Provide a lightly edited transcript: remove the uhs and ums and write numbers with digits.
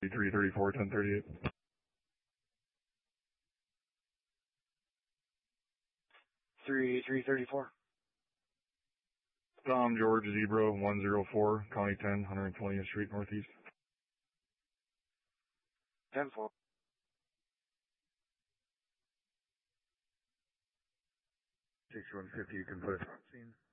334, 1038. Three 34. Tom George Zebra 104, County 10, 120th Street Northeast. 10-4. 6150, you can put it on scene.